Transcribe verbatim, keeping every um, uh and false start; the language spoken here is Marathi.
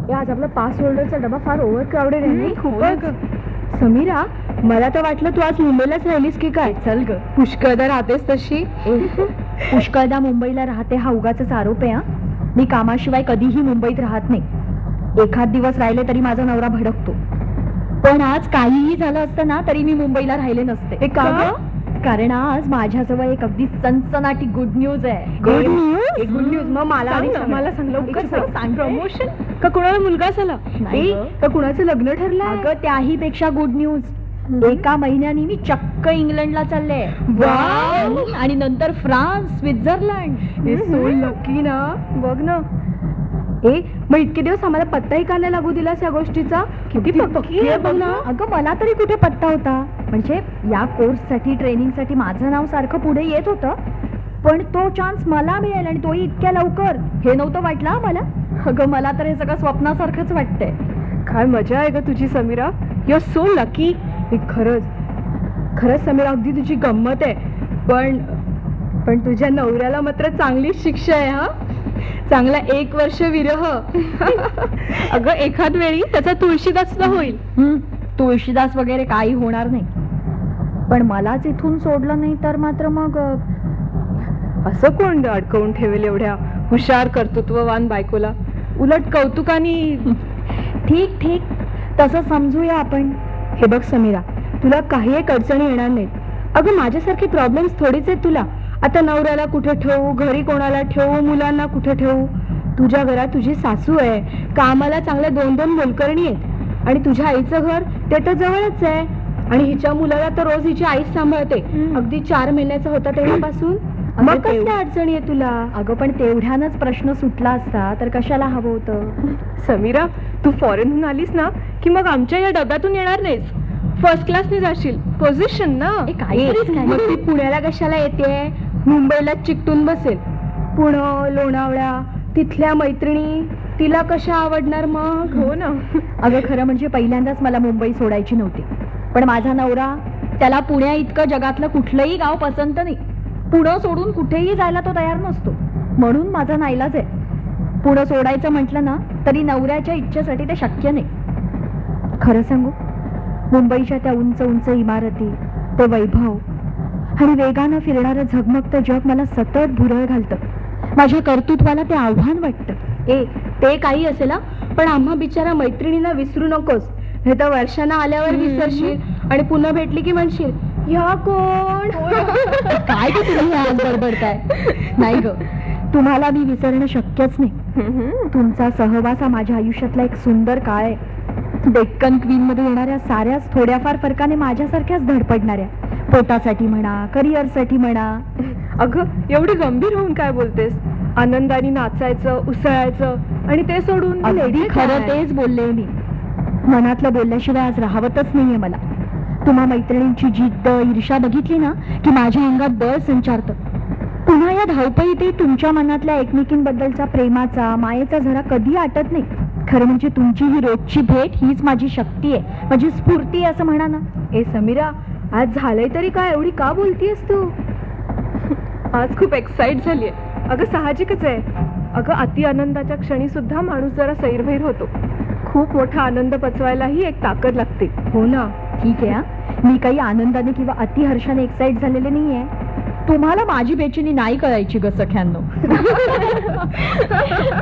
या आज आपला पास होल्डरचा डबा फार ओव्हर क्राऊडेड आहे नाही? खूपच. समीरा, मला तर वाटलं तू आज मुंबईलाच राहिलीस की काय? चल ग, पुष्कळदा राहतेस तशी. पुष्कळदा मुंबईला राहते हा उगाचच आरोप आहे. हा, मी कामाशिवाय कधीही मुंबईत राहत नाही. एखाद दिवस राहिले तरी माझा नवरा भडकतो. पण आज काहीही झालं असतं ना तरी मी मुंबईला राहिले नसते. का ग? कारण आज माझ्याजवळ एक अगदी सनसनाटी गुड न्यूज आहे. Good news? Good news. मग मला सांग ना, सांग. मला सांग लवकर एक सांग. सांग. प्रमोशन का कुणाला मुलगा झाला? नाही ए, का कुणाचं लग्न ठरलं? अगं त्याही पेक्षा गुड न्यूज. एका महिन्यानी मी चक्क इंग्लंडला चालले. वाव! आणि नंतर फ्रान्स, स्वित्झर्लंड. हे सो लकी ना. बघ ना. ए, मग इतके दिवस आम्हाला पत्ताही का नाही लागू दिलास या गोष्टीचा? किती पक्की आहे बघ ना. अगं मला तरी कुठे पत्ता होता. म्हणजे या कोर्ससाठी ट्रेनिंगसाठी माझं नाव सारखं पुढे येत होतं. पण तो चान्स मला मिळेल आणि तोही इतक्या लवकर हे नव्हतं वाटलं हा मला. अगं मला तर हे सगळं स्वप्नासारखंच वाटतंय. काय मजा आहे ग तुझी Sameera. You are so lucky. खरंच खरंच समीरा, अगदी तुझी गंमत आहे. पण पण तुझ्या नवऱ्याला मात्र चांगलीच शिक्षा आहे. हा, चांगला एक वर्ष विरह. अगं एखाद वेळी त्याचा तुळशीदास न होईल. तुळशीदास वगैरे काही होणार नाही. पण मलाच इथून सोडलं नाही तर मात्र मग असं कोण अडकवून ठेवेल एवढ्या हुशार कर्तृत्ववान बायकोला. उलट कौतुकानी. ठीक ठीक, तसं समजूया आपण. हे बघ समीरा, तुला काही एक अडचणी येणार नाहीत. अगं माझ्यासारखे प्रॉब्लेम्स थोडीच आहेत तुला. आता नवऱ्याला कुठे ठेवू, घरी कोणाला ठेवू, मुलांना कुठे ठेवू. तुझ्या घरात तुझी सासू आहे, कामाला चांगल्या दोन दोन मोलकरणी आहेत. आणि तुझ्या आईचं घर ते तर जवळच आहे. आणि हिच्या मुलाला तर रोज हिची आईच सांभाळते. अगदी चार महिन्याचा होता तेव्हापासून. मग कसल्या अडचणी आहे तुला? अगं पण तेवढ्यानच प्रश्न सुटला असता तर कशाला हवं होतं? समीरा, तू फॉरेनहून आलीस ना की मग आमच्या या डब्यातून येणार नाहीस. फर्स्ट क्लासने जाशील. पोझिशन ना. मग ती पुण्याला कशाला येते? मुंबईला चिकटून बसेल. पुणे, लोणावळा, तिथल्या मैत्रिणी तिला कशा आवडणार मग? हो ना. अगं खरं म्हणजे पहिल्यांदाच मला मुंबई सोडायची नव्हती. पण माझा नवरा, त्याला पुण्या इतकं जगातलं कुठलंही गाव पसंत नाही. पुणे सोडून कुठेही जायला तो तयार नसतो. म्हणून माझा नाईलाज आहे. पुणे सोडायचं म्हटलं ना तरी नवऱ्याच्या इच्छेसाठी ते शक्य नाही. खरं सांगू, मुंबईच्या त्या उंच उंच इमारती, ते वैभव आणि वेगानं फिरणारं झगमगतं जग मला सतत भुरळ घालतं. माझ्या कर्तृत्वाला ते आव्हान वाटतं. ए, ते काही असेल, पण आम्हा बिचारा मैत्रिणींना विसरू नकोस. हे तर वर्षांना आल्यावर विसरशील आणि पुन्हा भेटली की म्हणशील ह्या कोण? काय की तुम्ही आज बडबडताय? नाही ग, तुम्हाला मी विसरणं शक्यच नाही. तुमचा सहवास हा माझ्या आयुष्यातला एक सुंदर काळ आहे. डेक्कन क्वीन मध्ये येणाऱ्या साऱ्याच थोड्याफार फरकाने माझ्यासारख्याच धडपडणाऱ्या. पोटासाठी म्हणा, करिअरसाठी म्हणा. अगं एवढी गंभीर होऊन काय बोलतेस? आनंदाने नाचायचं, उसळायचं आणि ते सोडून लेडी. खरं तेच बोलले मी. मनातलं बोलल्याशिवाय आज राहवतच नाहीये मला. तुम्हा मैत्रिणींची जिद्द, ईर्ष्या बघितली ना की माझ्या अंगात बळ संचारतं. पुन्हा या धावपळीतही तुमच्या मनातल्या एकमेकींबद्दलचा प्रेमाचा, मायेचा झरा कधी आटत नाही. खरं म्हणजे तुमची ही रोजची भेट हीच माझी शक्ती आहे, माझी स्फूर्ती असं म्हणा ना. ए समीरा, आज झालंय तरी काय एवढी का बोलतीयस तू? आज खूप एक्साइट झालीये. अगं साहजिकच आहे. अगं अति आनंदाच्या क्षणी सुद्धा माणूस जरा सैरभैर होतो. खूप मोठा आनंद पचवायलाही एक ताकद लागते. हो ना. ठीक आहे. मी काही आनंदाने किंवा अतिहर्षाने एक्साइट झालेले नाहीये. तुम्हाला माझी बेचैनी नाही कळायची ग सख्यांनो.